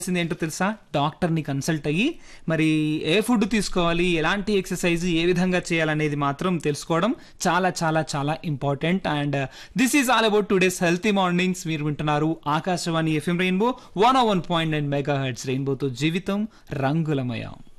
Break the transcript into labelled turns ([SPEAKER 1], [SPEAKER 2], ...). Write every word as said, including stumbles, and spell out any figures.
[SPEAKER 1] ఏంటో తెలుసా? డాక్టర్‌ని కన్సల్ట్ అయ్యి, మరి ఏ ఫుడ్ తీసుకోవాలి, ఎలాంటి ఎక్సర్సైజ్ ఏ విధంగా చేయాలనేది మాత్రం తెలుసుకోవడం చాలా చాలా చాలా important. And this is all about today's healthy mornings. మీరు వింటున్నారు ఆకాశవాణి ఎఫ్ఎం రెయిన్బో వన్ ఓ one point nine mega hertz. రెయిన్బోతో జీవితం రంగులమయం.